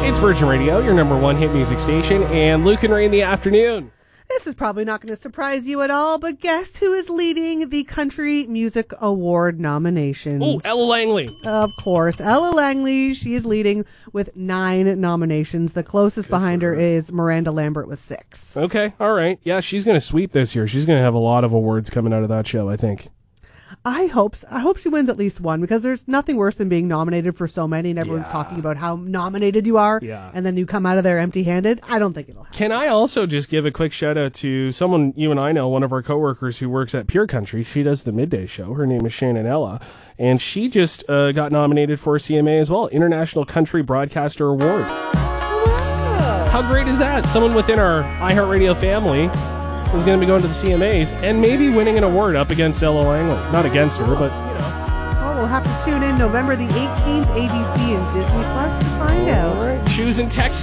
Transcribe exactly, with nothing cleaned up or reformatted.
It's Virgin Radio, your number one hit music station, and Luke and Ray in the afternoon. This is probably not going to surprise you at all, but guess who is leading the Country Music Award nominations? Oh, Ella Langley. Of course. Ella Langley, she is leading with nine nominations. The closest Good behind her. her is Miranda Lambert with six. Okay, all right. Yeah, she's going to sweep this year. She's going to have a lot of awards coming out of that show, I think. I hope so. I hope she wins at least one, because there's nothing worse than being nominated for so many and everyone's yeah. talking about how nominated you are yeah. and then you come out of there empty-handed. I don't think it'll happen. Can I also just give a quick shout out to someone you and I know, one of our coworkers who works at Pure Country. She does the midday show. Her name is Shannon Ella, and she just uh, got nominated for C M A as well, International Country Broadcaster Award. Wow. How great is that? Someone within our iHeartRadio family is going to be going to the C M As and maybe winning an award up against Ella Langley. Not against her, but, you know. Well, we'll have to tune in November the eighteenth, A B C and Disney Plus to find All out. right. Shoes and Texas.